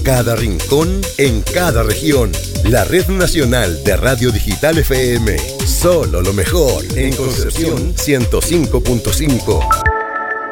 cada rincón, en cada región. La Red Nacional de Radio Digital FM. Solo lo mejor en Concepción 105.5.